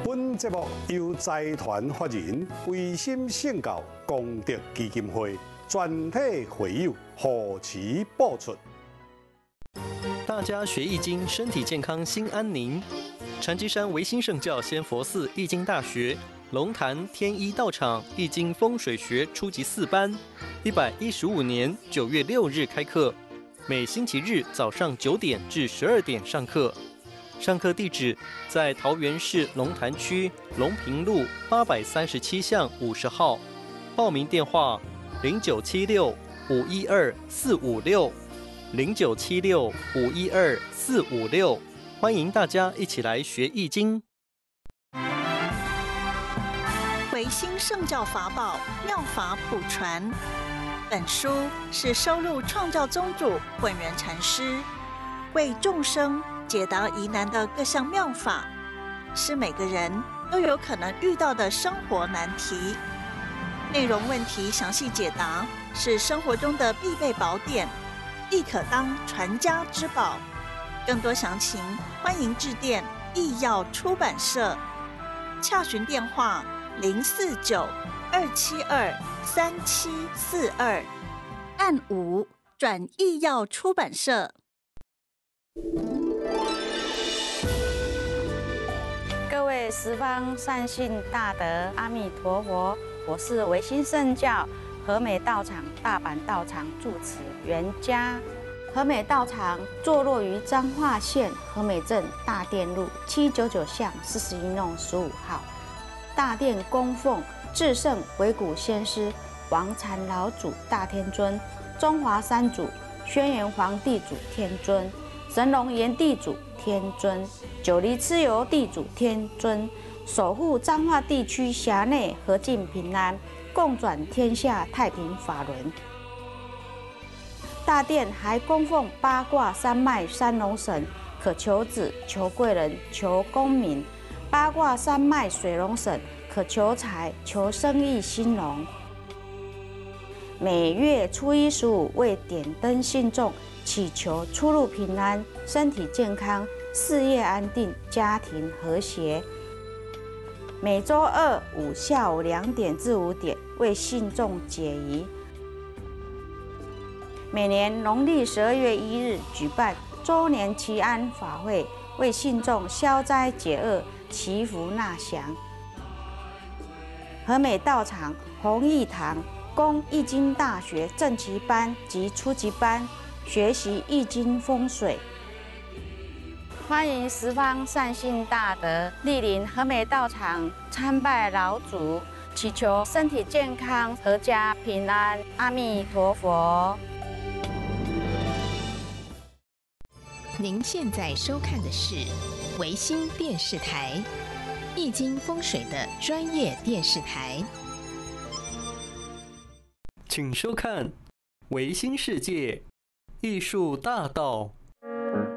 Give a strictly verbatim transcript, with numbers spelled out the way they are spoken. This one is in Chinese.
本节目由财团法人维心圣教功德基金会全体会友护持播出。 大家学易经，身体健康，心安宁。禅机山维新圣教仙佛寺易经大学龙潭天一道场易经风水学初级四班，一百一十五年九月六日开课，每星期日早上九点至十二点上课。上课地址在桃园市龙潭区龙平路八百三十七巷五十号，报名电话零九七六五一二四五六零九七六五一二四五六，欢迎大家一起来学易经。 维新圣教法宝妙法普传，本书是收录创教宗主本源禅师为众生解答疑难的各项妙法，是每个人都有可能遇到的生活难题。内容问题详细解答，是生活中的必备宝典，亦可当传家之宝。更多详情，欢迎致电易药出版社，洽询电话零四九二七二三七四二，按五转易药出版社。 各位十方善信大德，阿弥陀佛！我是维新圣教和美道场大阪道场住持袁家。和美道场坐落于彰化县和美镇大殿路七九九巷四十一弄十五号。大殿供奉至圣维古先师王禅老祖大天尊、中华三祖轩辕皇地主天尊、神龙炎地主天尊、九黎蚩尤地主天尊，守护彰化地区辖内和尽平安，共转天下太平法轮。大殿还供奉八卦三脉三龙神，可求子、求贵人、求功名；八卦三脉水龙神，可求财、求生意兴隆。每月初一十五为点灯信众，祈求出入平安、身体健康、事业安定、家庭和谐。每周二五下午两点至五点为信众解疑。每年农历十二月一日举办周年祈安法会，为信众消灾解厄、祈福纳祥。和美道场弘义堂供易经大学正期班及初级班学习易经风水。欢迎十方善信大德莅临和美道场参拜老祖，祈求身体健康、阖家平安。阿弥陀佛。 您现在收看的是维新电视台易经风水的专业电视台， 请收看维新世界艺术大道。